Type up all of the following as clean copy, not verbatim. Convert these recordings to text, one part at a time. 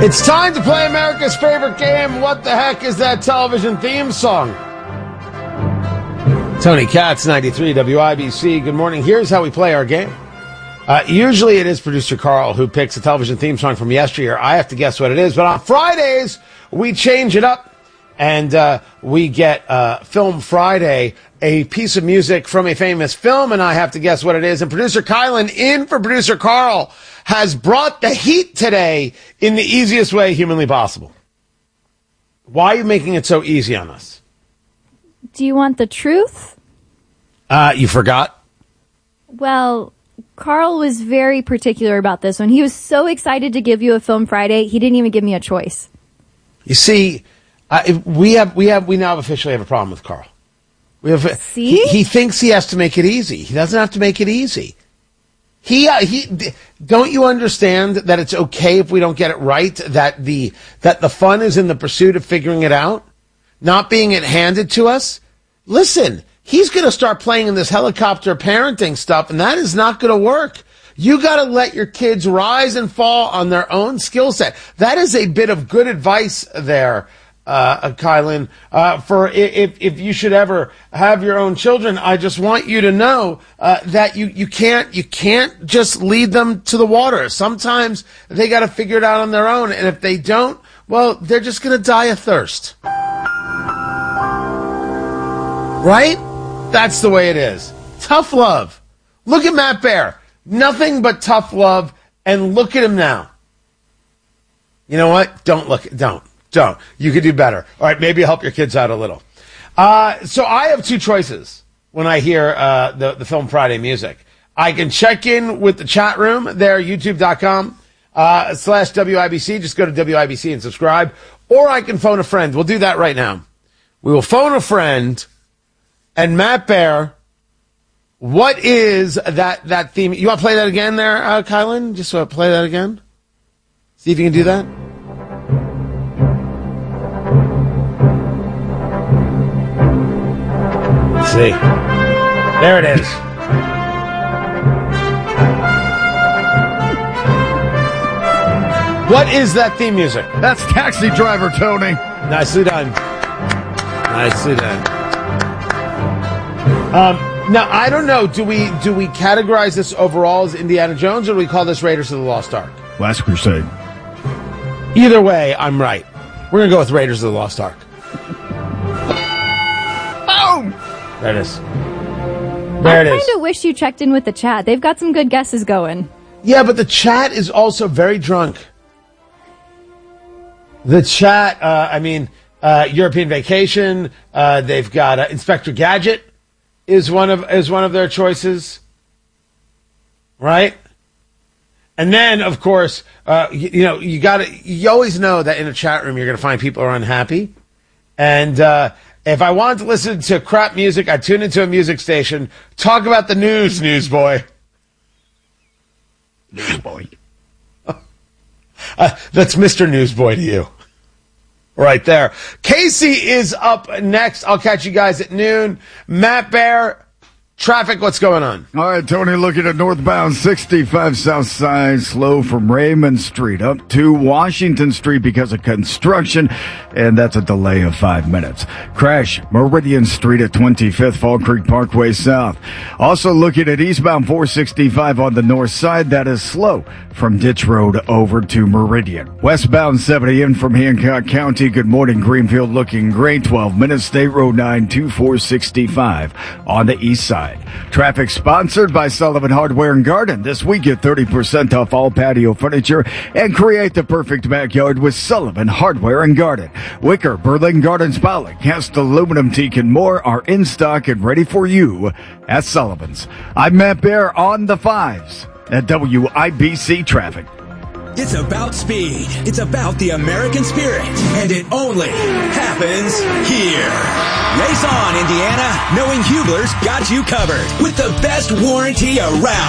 It's time to play America's favorite game. What the heck is that television theme song? Tony Katz, 93 WIBC. Good morning. Here's how we play our game. Usually it is producer Carl who picks a television theme song from yesteryear. I have to guess what it is. But on Fridays, we change it up. And we get Film Friday, a piece of music from a famous film, and I have to guess what it is. And producer Kylan, in for producer Carl, has brought the heat today in the easiest way humanly possible. Why are you making it so easy on us? Do you want the truth? You forgot? Well, Carl was very particular about this one. He was so excited to give you a Film Friday, he didn't even give me a choice. You see, we now officially have a problem with Carl. See? He thinks he has to make it easy. He doesn't have to make it easy. Don't you understand that it's okay if we don't get it right? That the fun is in the pursuit of figuring it out, not being it handed to us. Listen, he's going to start playing in this helicopter parenting stuff, and that is not going to work. You got to let your kids rise and fall on their own skill set. That is a bit of good advice there, Kylan, for if you should ever have your own children. I just want you to know that you can't just lead them to the water. Sometimes they got to figure it out on their own, and if they don't, well, they're just going to die of thirst. Right? That's the way it is. Tough love. Look at Matt Baer. Nothing but tough love, and look at him now. You know what? Don't. You could do better. All right, maybe help your kids out a little. So I have two choices when I hear the Film Friday music. I can check in with the chat room there, youtube.com/WIBC. Just go to WIBC and subscribe. Or I can phone a friend. We'll do that right now. We will phone a friend. And Matt Baer, what is that theme? You want to play that again there, Kylan? Just play that again? See if you can do that. Let's see. There it is. What is that theme music? That's Taxi Driver, Tony. Nicely done. Nicely done. Now, I don't know. Do we categorize this overall as Indiana Jones, or do we call this Raiders of the Lost Ark? Last Crusade. Either way, I'm right. We're going to go with Raiders of the Lost Ark. Boom! There it is. There it is. I kind of wish you checked in with the chat. They've got some good guesses going. Yeah, but the chat is also very drunk. The chat, European Vacation, they've got Inspector Gadget. Is one of their choices, right? And then, of course, you always know that in a chat room you're going to find people who are unhappy. And if I want to listen to crap music, I tune into a music station. Talk about the news, newsboy. Newsboy. That's Mr. Newsboy to you. Right there. Casey is up next. I'll catch you guys at noon. Matt Baer, traffic, what's going on? All right, Tony, looking at northbound 65 south side, slow from Raymond Street up to Washington Street because of construction, and that's a delay of 5 minutes. Crash, Meridian Street at 25th, Fall Creek Parkway south. Also looking at eastbound 465 on the north side, that is slow from Ditch Road over to Meridian. Westbound 70 in from Hancock County. Good morning, Greenfield looking great. 12 minutes, State Road 92465 on the east side. Traffic sponsored by Sullivan Hardware and Garden. This week get 30% off all patio furniture and create the perfect backyard with Sullivan Hardware and Garden. Wicker, Berlin Gardens, Pollock, cast aluminum, teak, and more are in stock and ready for you at Sullivan's. I'm Matt Baer on the fives at WIBC Traffic. It's about speed. It's about the American spirit. And it only happens here. Race on, Indiana, knowing Hubler's got you covered with the best warranty around.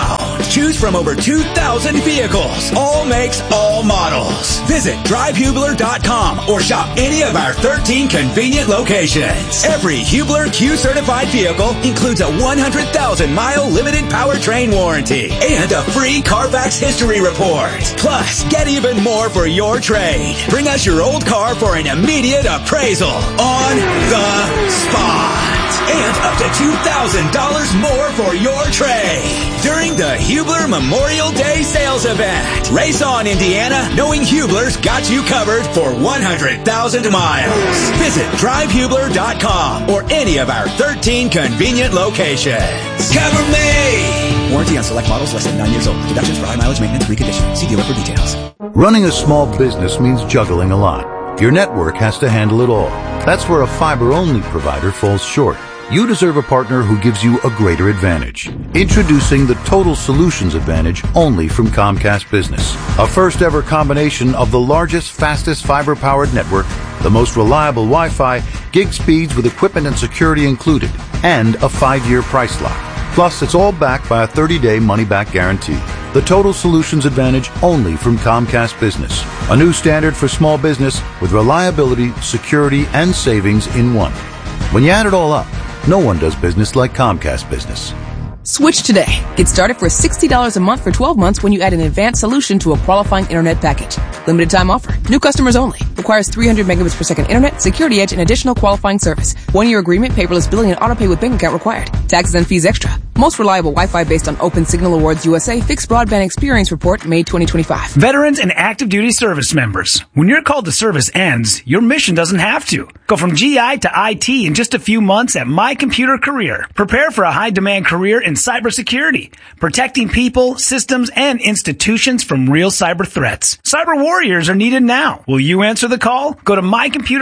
Choose from over 2,000 vehicles. All makes, all models. Visit drivehubler.com or shop any of our 13 convenient locations. Every Hubler Q-certified vehicle includes a 100,000-mile limited powertrain warranty and a free Carfax history report. Plus, get even more for your trade. Bring us your old car for an immediate appraisal on the spot. And up to $2,000 more for your trade during the Hubler Memorial Day sales event. Race on, Indiana, knowing Hubler's got you covered for 100,000 miles. Visit drivehubler.com or any of our 13 convenient locations. Cover me! Warranty on select models less than 9 years old. Deductions for high mileage maintenance reconditioning. See dealer for details. Running a small business means juggling a lot. Your network has to handle it all. That's where a fiber-only provider falls short. You deserve a partner who gives you a greater advantage. Introducing the Total Solutions Advantage only from Comcast Business. A first-ever combination of the largest, fastest fiber-powered network, the most reliable Wi-Fi, gig speeds with equipment and security included, and a 5-year price lock. Plus, it's all backed by a 30-day money-back guarantee. The Total Solutions Advantage only from Comcast Business. A new standard for small business with reliability, security, and savings in one. When you add it all up, no one does business like Comcast Business. Switch today. Get started for $60 a month for 12 months when you add an advanced solution to a qualifying internet package. Limited time offer. New customers only. Requires 300 megabits per second internet, security edge, and additional qualifying service. 1-year agreement, paperless billing, and autopay with bank account required. Taxes and fees extra. Most reliable Wi-Fi based on Open Signal Awards USA Fixed Broadband Experience Report, May 2025. Veterans and active duty service members. When your call to service ends, your mission doesn't have to. Go from GI to IT in just a few months at My Computer Career. Prepare for a high-demand career in cybersecurity, protecting people, systems, and institutions from real cyber threats. Cyber warriors are needed now. Will you answer the call? Go to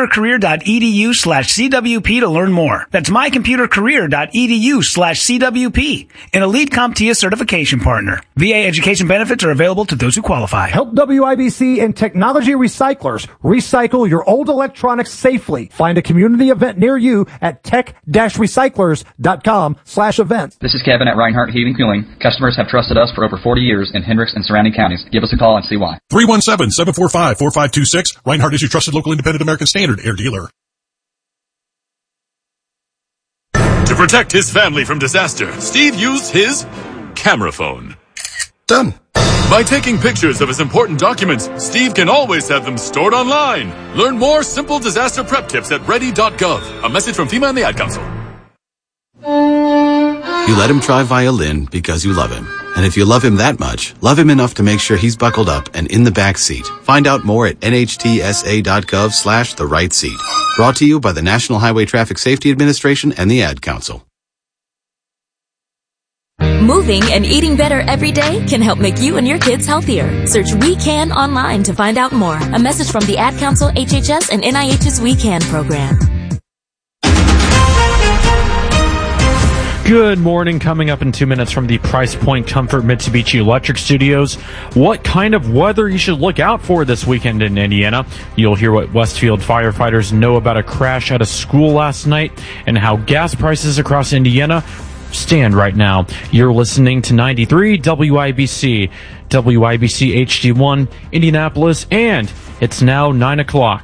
mycomputercareer.edu/CWP to learn more. That's mycomputercareer.edu/CWP. An elite CompTIA certification partner. VA education benefits are available to those who qualify. Help WIBC and Technology Recyclers recycle your old electronics safely. Find a community event near you at tech-recyclers.com/events. This is Kevin at Reinhardt Heating Cooling. Customers have trusted us for over 40 years in Hendricks and surrounding counties. Give us a call and see why. 317-745-4526. Reinhardt is your trusted local independent American Standard air dealer. To protect his family from disaster, Steve used his camera phone. Done. By taking pictures of his important documents, Steve can always have them stored online. Learn more simple disaster prep tips at ready.gov. A message from FEMA and the Ad Council. You let him try violin because you love him. And if you love him that much, love him enough to make sure he's buckled up and in the back seat. Find out more at nhtsa.gov/the-right-seat. Brought to you by the National Highway Traffic Safety Administration and the Ad Council. Moving and eating better every day can help make you and your kids healthier. Search We Can online to find out more. A message from the Ad Council, HHS, and NIH's We Can program. Good morning. Coming up in 2 minutes from the Price Point Comfort Mitsubishi Electric Studios. What kind of weather you should look out for this weekend in Indiana. You'll hear what Westfield firefighters know about a crash at a school last night and how gas prices across Indiana stand right now. You're listening to 93 WIBC, WIBC HD1, Indianapolis, and it's now 9 o'clock.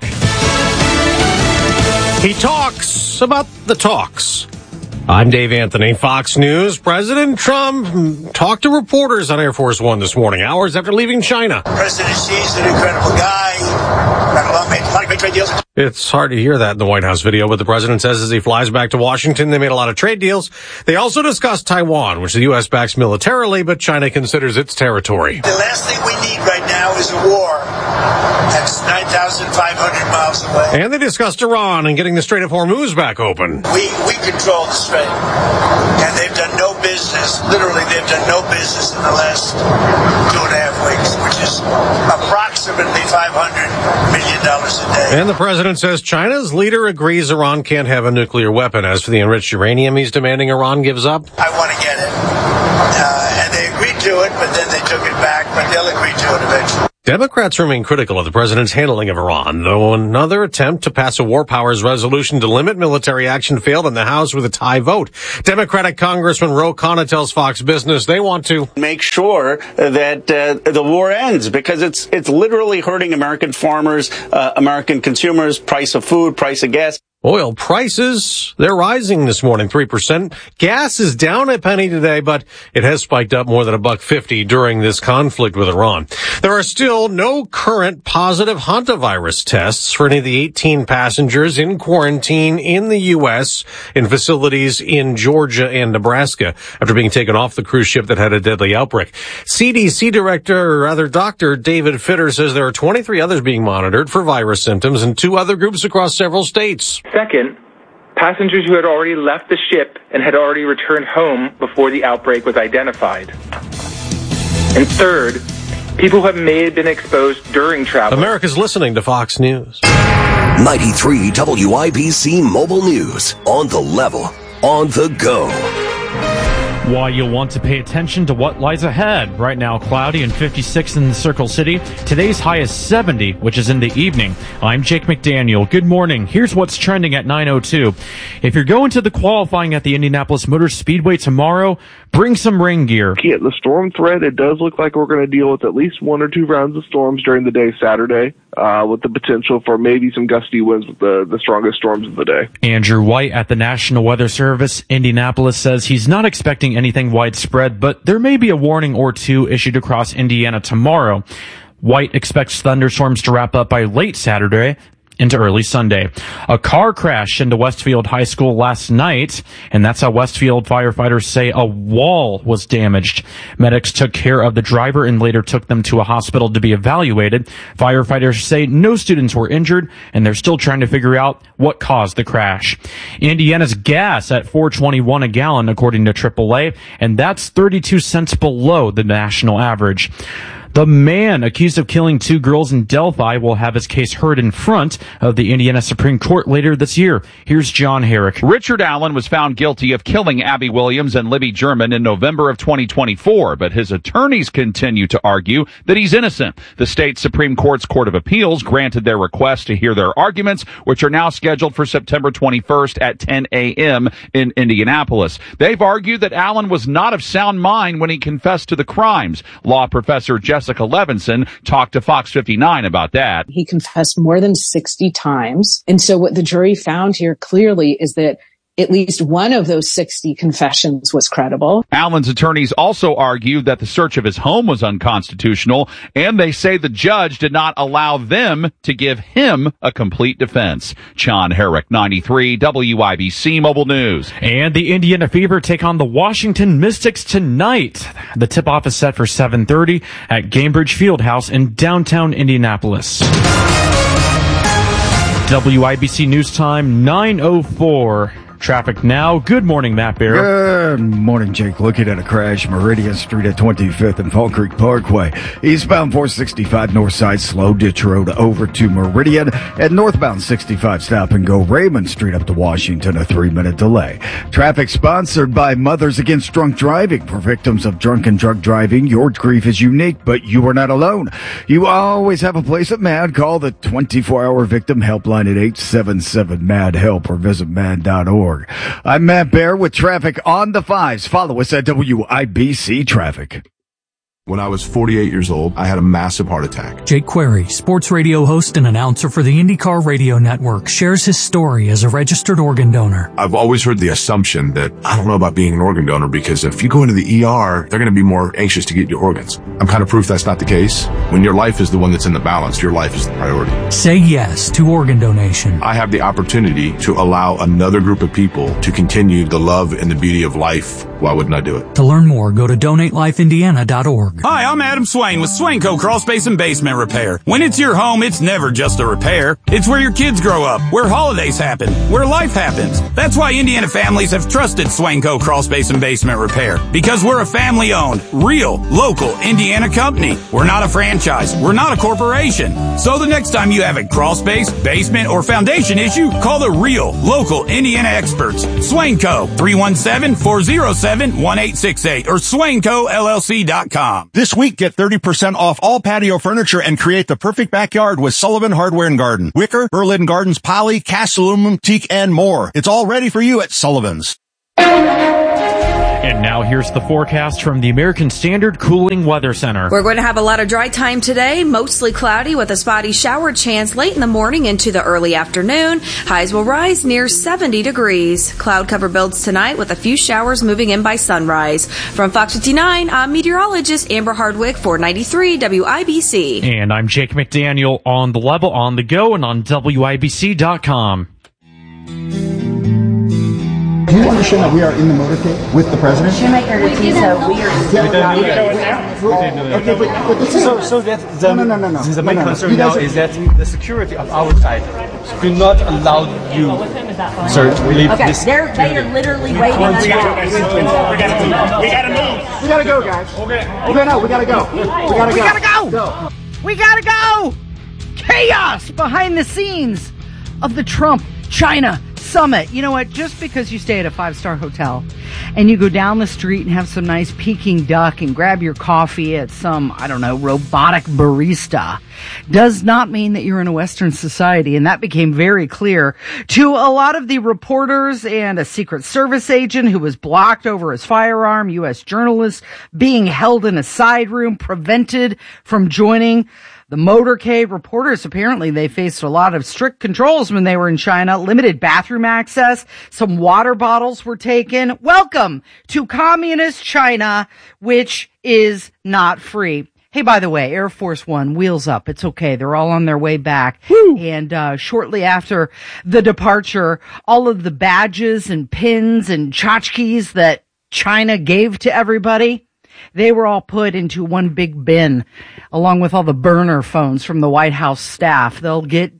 He talks about the talks. I'm Dave Anthony, Fox News. President Trump talked to reporters on Air Force One this morning, hours after leaving China. President Xi's an incredible guy. Got a lot of great trade deals. It's hard to hear that in the White House video, but the president says as he flies back to Washington, they made a lot of trade deals. They also discussed Taiwan, which the U.S. backs militarily, but China considers its territory. The last thing we need right now is a war. That's 9,500 miles away. And they discussed Iran and getting the Strait of Hormuz back open. We control the strait. And they've done no business, literally they've done no business in the last 2.5 weeks, which is approximately $500 million a day. And the president says China's leader agrees Iran can't have a nuclear weapon. As for the enriched uranium he's demanding Iran gives up, I want to get it. And they agreed to it, but then they took it back, but they'll agree to it eventually. Democrats remain critical of the president's handling of Iran, though another attempt to pass a war powers resolution to limit military action failed in the House with a tie vote. Democratic Congressman Ro Khanna tells Fox Business they want to make sure that the war ends, because it's literally hurting American farmers, American consumers, price of food, price of gas. Oil prices, they're rising this morning, 3%. Gas is down a penny today, but it has spiked up more than $1.50 during this conflict with Iran. There are still no current positive hantavirus tests for any of the 18 passengers in quarantine in the U.S. in facilities in Georgia and Nebraska after being taken off the cruise ship that had a deadly outbreak. CDC Dr. David Fitter says there are 23 others being monitored for virus symptoms in 2 other groups across several states. Second, passengers who had already left the ship and had already returned home before the outbreak was identified. And third, people who may have been exposed during travel. America's listening to Fox News. 93 WIBC Mobile News. On the level, on the go. Why you'll want to pay attention to what lies ahead. Right now, cloudy and 56 in the Circle City. Today's high is 70, which is in the evening. I'm Jake McDaniel. Good morning. Here's what's trending at 9:02. If you're going to the qualifying at the Indianapolis Motor Speedway tomorrow, bring some rain gear. At the storm threat, it does look like we're going to deal with at least 1 or 2 rounds of storms during the day Saturday, with the potential for maybe some gusty winds with the strongest storms of the day. Andrew White at the National Weather Service, Indianapolis, says he's not expecting anything widespread, but there may be a warning or 2 issued across Indiana tomorrow. White expects thunderstorms to wrap up by late Saturday into early Sunday. A car crashed into Westfield High School last night, and that's how Westfield firefighters say a wall was damaged. Medics took care of the driver and later took them to a hospital to be evaluated. Firefighters say no students were injured, and they're still trying to figure out what caused the crash. Indiana's gas at $4.21 a gallon, according to AAA, and that's 32 cents below the national average. The man accused of killing 2 girls in Delphi will have his case heard in front of the Indiana Supreme Court later this year. Here's John Herrick. Richard Allen was found guilty of killing Abby Williams and Libby German in November of 2024, but his attorneys continue to argue that he's innocent. The state Supreme Court's Court of Appeals granted their request to hear their arguments, which are now scheduled for September 21st at 10 a.m. in Indianapolis. They've argued that Allen was not of sound mind when he confessed to the crimes. Law professor Jessica Levinson talked to Fox 59 about that. He confessed more than 60 times. And so what the jury found here clearly is that at least one of those 60 confessions was credible. Allen's attorneys also argued that the search of his home was unconstitutional, and they say the judge did not allow them to give him a complete defense. John Herrick, 93 WIBC Mobile News. And the Indiana Fever take on the Washington Mystics tonight. The tip-off is set for 7:30 at Gainbridge Fieldhouse in downtown Indianapolis. WIBC News Time, 9:04. Traffic now. Good morning, Matt Barrow. Good morning, Jake. Looking at a crash, Meridian Street at 25th and Fall Creek Parkway. Eastbound 465 north side, slow ditch road over to Meridian. And northbound 65 stop and go Raymond Street up to Washington, a 3-minute delay. Traffic sponsored by Mothers Against Drunk Driving. For victims of drunk and drug driving, your grief is unique, but you are not alone. You always have a place at MAD. Call the 24-hour victim helpline at 877-MAD-HELP or visit mad.org. I'm Matt Bear with traffic on the 5s. Follow us at WIBC Traffic. When I was 48 years old, I had a massive heart attack. Jake Query, sports radio host and announcer for the IndyCar Radio Network, shares his story as a registered organ donor. I've always heard the assumption that I don't know about being an organ donor because if you go into the ER, they're going to be more anxious to get your organs. I'm kind of proof that's not the case. When your life is the one that's in the balance, your life is the priority. Say yes to organ donation. I have the opportunity to allow another group of people to continue the love and the beauty of life. Why wouldn't I do it? To learn more, go to DonateLifeIndiana.org. Hi, I'm Adam Swain with Swainco Crawl Space and Basement Repair. When it's your home, it's never just a repair. It's where your kids grow up, where holidays happen, where life happens. That's why Indiana families have trusted Swainco Crawl Space and Basement Repair. Because we're a family-owned, real, local Indiana company. We're not a franchise. We're not a corporation. So the next time you have a crawl space, basement, or foundation issue, call the real, local Indiana experts. Swainco, 317-407 877-1868 or SwaincoLLC.com. This week, get 30% off all patio furniture and create the perfect backyard with Sullivan Hardware and Garden. Wicker, Berlin Gardens, poly, cast aluminum, teak, and more. It's all ready for you at Sullivan's. And now here's the forecast from the American Standard Cooling Weather Center. We're going to have a lot of dry time today, mostly cloudy with a spotty shower chance late in the morning into the early afternoon. Highs will rise near 70 degrees. Cloud cover builds tonight with a few showers moving in by sunrise. From Fox 59, I'm meteorologist Amber Hardwick for 93 WIBC. And I'm Jake McDaniel on the level, on the go, and on WIBC.com. Do you understand that we are in the motorcade with the president? Shoemaker to Tiso, we are still not No. The main concern now is that the security of our side do not allow you, sir, to leave this. They are literally waiting on We gotta move. We gotta go, guys. Okay, no, we gotta go. We gotta go! Chaos behind the scenes of the Trump-China summit. You know what? Just because you stay at a 5-star hotel and you go down the street and have some nice Peking duck and grab your coffee at some, I don't know, robotic barista does not mean that you're in a Western society. And that became very clear to a lot of the reporters and a Secret Service agent who was blocked over his firearm, U.S. journalists being held in a side room, prevented from joining the motorcade. Reporters, apparently they faced a lot of strict controls when they were in China, limited bathroom access, some water bottles were taken. Welcome to communist China, which is not free. Hey, by the way, Air Force One, wheels up. It's okay. They're all on their way back. Woo! And shortly after the departure, all of the badges and pins and tchotchkes that China gave to everybody, they were all put into one big bin, along with all the burner phones from the White House staff. They'll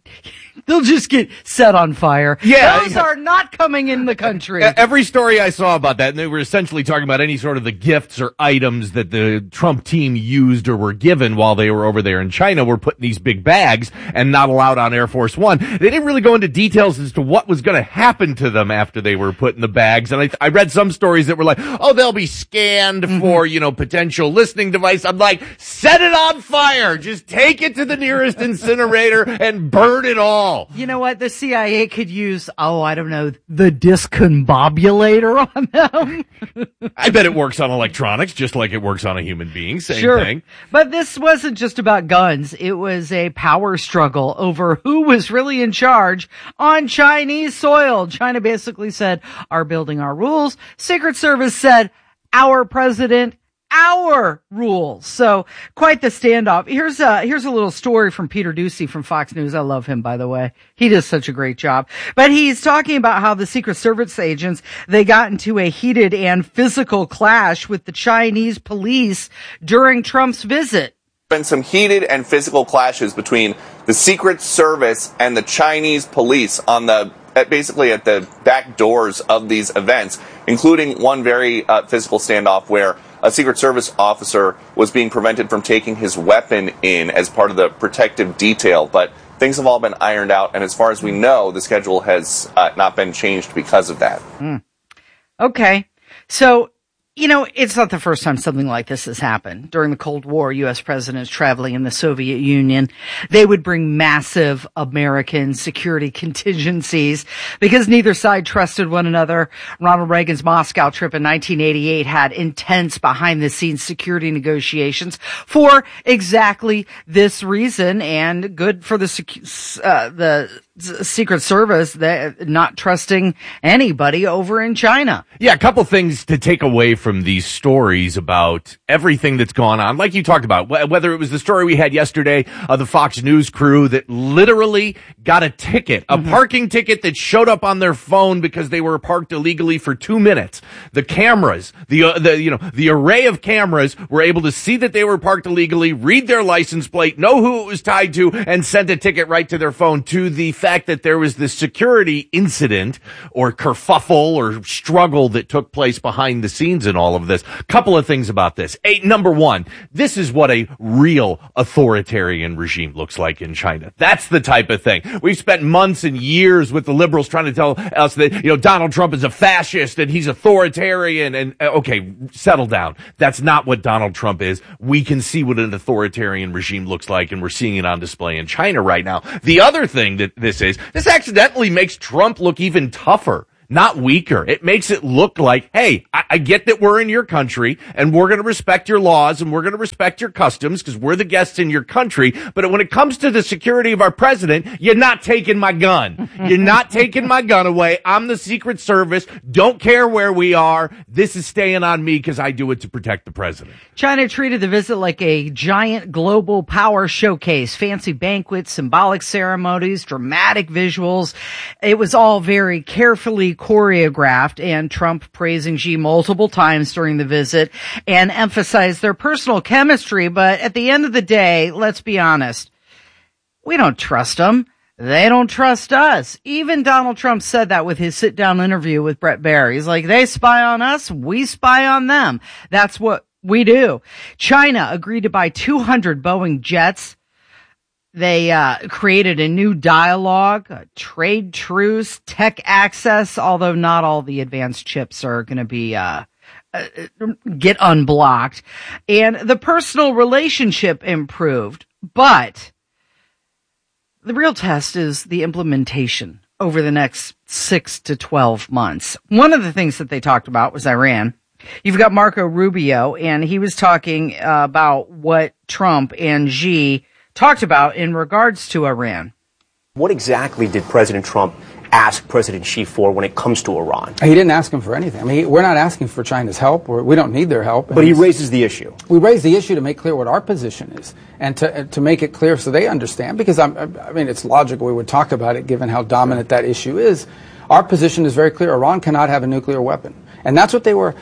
just get set on fire. Yeah. Those are not coming in the country. Every story I saw about that, and they were essentially talking about any sort of the gifts or items that the Trump team used or were given while they were over there in China, were put in these big bags and not allowed on Air Force One. They didn't really go into details as to what was going to happen to them after they were put in the bags. And I read some stories that were like, oh, they'll be scanned for, potential listening device. I'm like, set it on fire. Just take it to the nearest incinerator and burn it all. You know what? The CIA could use, I don't know, the discombobulator on them. I bet it works on electronics just like it works on a human being. Same thing. But this wasn't just about guns. It was a power struggle over who was really in charge on Chinese soil. China basically said, our building, our rules. Secret Service said, our president, our rules. So quite the standoff. Here's a little story from Peter Doocy from Fox News. I love him, by the way. He does such a great job. But he's talking about how the Secret Service agents, they got into a heated and physical clash with the Chinese police during Trump's visit. Been some heated and physical clashes between the Secret Service and the Chinese police basically at the back doors of these events, including one very physical standoff where a Secret Service officer was being prevented from taking his weapon in as part of the protective detail. But things have all been ironed out, and as far as we know, the schedule has not been changed because of that. Okay. So, it's not the first time something like this has happened. During the Cold War, U.S. presidents traveling in the Soviet Union, they would bring massive American security contingencies because neither side trusted one another. Ronald Reagan's Moscow trip in 1988 had intense behind-the-scenes security negotiations for exactly this reason, and good for the Secret Service not trusting anybody over in China. Yeah, a couple things to take away from these stories about everything that's gone on. Like you talked about, whether it was the story we had yesterday of the Fox News crew that literally got a ticket, a parking ticket that showed up on their phone because they were parked illegally for 2 minutes. The cameras, the array of cameras were able to see that they were parked illegally, read their license plate, know who it was tied to, and send a ticket right to their phone to the fact that there was this security incident or kerfuffle or struggle that took place behind the scenes in all of this. Couple of things about this. Number one, this is what a real authoritarian regime looks like in China. That's the type of thing. We've spent months and years with the liberals trying to tell us that, Donald Trump is a fascist and he's authoritarian and, okay, settle down. That's not what Donald Trump is. We can see what an authoritarian regime looks like, and we're seeing it on display in China right now. The other thing that this accidentally makes Trump look even tougher, not weaker. It makes it look like, hey, I get that we're in your country and we're going to respect your laws and we're going to respect your customs because we're the guests in your country. But when it comes to the security of our president, you're not taking my gun. You're not taking my gun away. I'm the Secret Service. Don't care where we are. This is staying on me because I do it to protect the president. China treated the visit like a giant global power showcase. Fancy banquets, symbolic ceremonies, dramatic visuals. It was all very carefully choreographed, and Trump praising Xi multiple times during the visit and emphasized their personal chemistry. But at the end of the day, let's be honest, we don't trust them. They don't trust us. Even Donald Trump said that with his sit-down interview with Bret Baier. He's like, they spy on us, we spy on them. That's what we do. China agreed to buy 200 Boeing jets. They created a new dialogue, a trade truce, tech access, although not all the advanced chips are going to be get unblocked. And the personal relationship improved. But the real test is the implementation over the next 6 to 12 months. One of the things that they talked about was Iran. You've got Marco Rubio, and he was talking about what Trump and Xi talked about in regards to Iran. What exactly did President Trump ask President Xi for when it comes to Iran? He didn't ask him for anything. I mean, we're not asking for China's help. We don't need their help. But he raises the issue. We raise the issue to make clear what our position is and to make it clear so they understand, because I mean, it's logical we would talk about it given how dominant that issue is. Our position is very clear. Iran cannot have a nuclear weapon. And that's what they were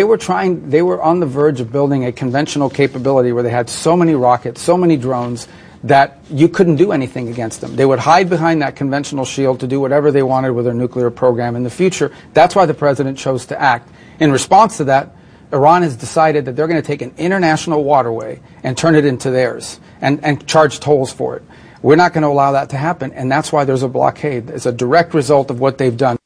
on the verge of building a conventional capability where they had so many rockets, so many drones, that you couldn't do anything against them. They would hide behind that conventional shield to do whatever they wanted with their nuclear program in the future. That's why the president chose to act. In response to that, Iran has decided that they're going to take an international waterway and turn it into theirs and charge tolls for it. We're not going to allow that to happen, and that's why there's a blockade. It's a direct result of what they've done.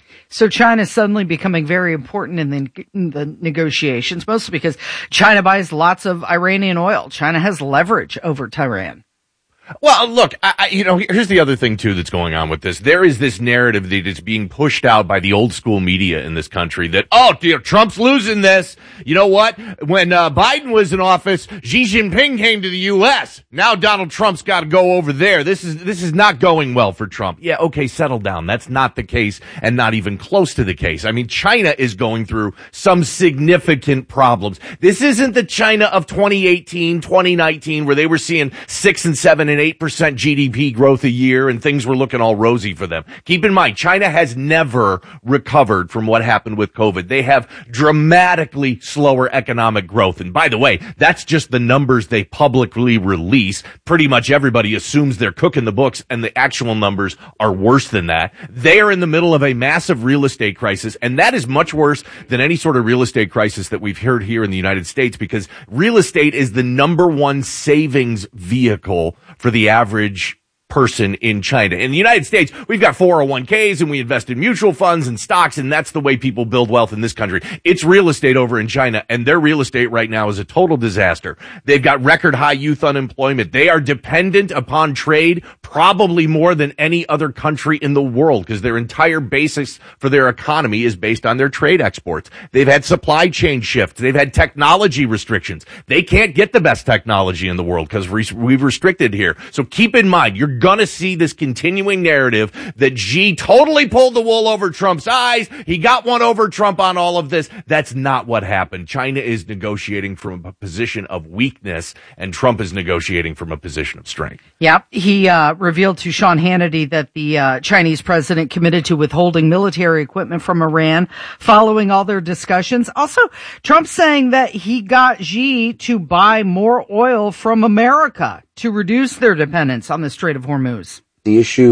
So China is suddenly becoming very important in the negotiations, mostly because China buys lots of Iranian oil. China has leverage over Tehran. Well, look, here's the other thing, too, that's going on with this. There is this narrative that is being pushed out by the old school media in this country that, Trump's losing this. You know what? When Biden was in office, Xi Jinping came to the U.S. Now Donald Trump's got to go over there. This is not going well for Trump. Yeah, okay, settle down. That's not the case, and not even close to the case. I mean, China is going through some significant problems. This isn't the China of 2018, 2019, where they were seeing 6 and 7 and 8% GDP growth a year and things were looking all rosy for them. Keep in mind, China has never recovered from what happened with COVID. They have dramatically slower economic growth. And by the way, that's just the numbers they publicly release. Pretty much everybody assumes they're cooking the books, and the actual numbers are worse than that. They are in the middle of a massive real estate crisis, and that is much worse than any sort of real estate crisis that we've heard here in the United States, because real estate is the number one savings vehicle for the average person in China. In the United States, we've got 401ks and we invest in mutual funds and stocks, and that's the way people build wealth in this country. It's real estate over in China, and their real estate right now is a total disaster. They've got record high youth unemployment. They are dependent upon trade probably more than any other country in the world, because their entire basis for their economy is based on their trade exports. They've had supply chain shifts. They've had technology restrictions. They can't get the best technology in the world because we've restricted here. So keep in mind, you're going to see this continuing narrative that Xi totally pulled the wool over Trump's eyes. He got one over Trump on all of this. That's not what happened. China is negotiating from a position of weakness, and Trump is negotiating from a position of strength. Yep. He revealed to Sean Hannity that the Chinese president committed to withholding military equipment from Iran following all their discussions. Also, Trump saying that he got Xi to buy more oil from America to reduce their dependence on the Strait of Hormuz. The issue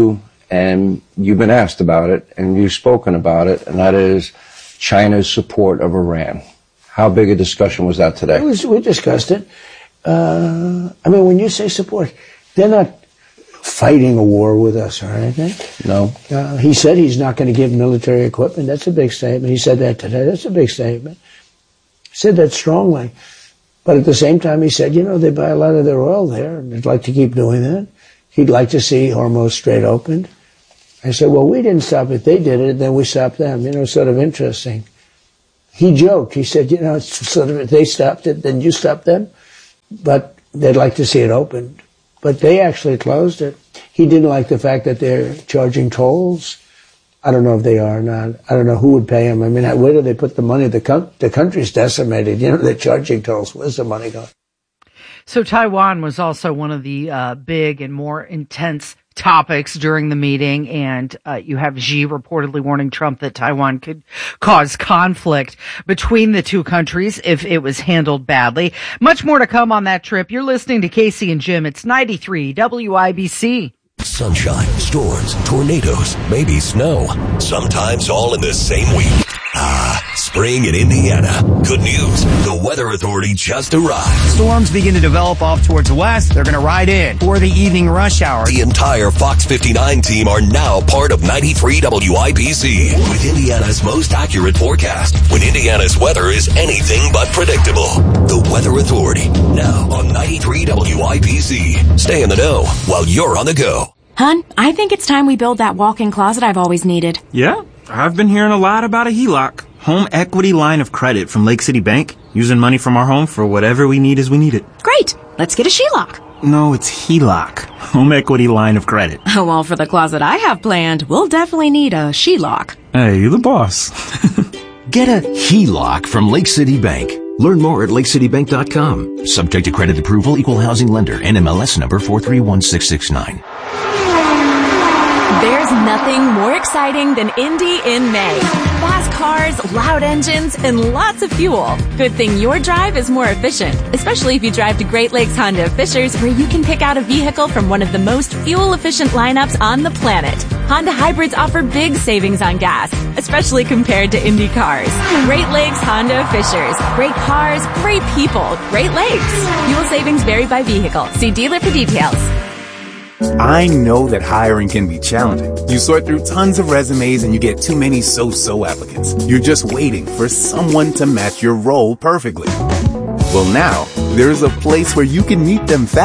and you've been asked about it, and you've spoken about it, and that is China's support of Iran. How big a discussion was that today? We discussed it. I mean, when you say support, they're not fighting a war with us or anything. No. He said he's not going to give military equipment. That's a big statement. He said that today. That's a big statement. He said that strongly. But at the same time, he said, they buy a lot of their oil there, and they'd like to keep doing that. He'd like to see Hormuz Strait opened. I said, well, we didn't stop it. They did it, then we stopped them. It's sort of interesting. He joked. He said, it's sort of, if they stopped it, then you stopped them. But they'd like to see it opened. But they actually closed it. He didn't like the fact that they're charging tolls. I don't know if they are or not. I don't know who would pay them. I mean, where do they put the money? The country's decimated. They're charging tolls. Where's the money going? So Taiwan was also one of the big and more intense topics during the meeting, and you have Xi reportedly warning Trump that Taiwan could cause conflict between the two countries if it was handled badly. Much more to come on that trip. You're listening to Casey and Jim. It's 93 WIBC. Sunshine, storms, tornadoes, maybe snow. Sometimes all in the same week. Spring in Indiana. Good news. The Weather Authority just arrived. Storms begin to develop off towards the west. They're going to ride in for the evening rush hour. The entire Fox 59 team are now part of 93 WIBC with Indiana's most accurate forecast when Indiana's weather is anything but predictable. The Weather Authority, now on 93 WIBC. Stay in the know while you're on the go. Hun, I think it's time we build that walk-in closet I've always needed. Yeah, I've been hearing a lot about a HELOC. Home equity line of credit from Lake City Bank. Using money from our home for whatever we need as we need it. Great. Let's get a HELOC. No, it's HELOC. Home equity line of credit. Oh, well, for the closet I have planned, we'll definitely need a HELOC. Hey, you're the boss. Get a HELOC from Lake City Bank. Learn more at lakecitybank.com. Subject to credit approval, equal housing lender, NMLS number 431669. There's nothing more exciting than Indy in May. Fast cars, loud engines, and lots of fuel. Good thing your drive is more efficient, especially if you drive to Great Lakes Honda of Fishers, where you can pick out a vehicle from one of the most fuel-efficient lineups on the planet. Honda hybrids offer big savings on gas, especially compared to Indy cars. Great Lakes Honda of Fishers. Great cars, great people, Great Lakes. Fuel savings vary by vehicle. See dealer for details. I know that hiring can be challenging. You sort through tons of resumes and you get too many so-so applicants. You're just waiting for someone to match your role perfectly. Well, now, there's a place where you can meet them fast.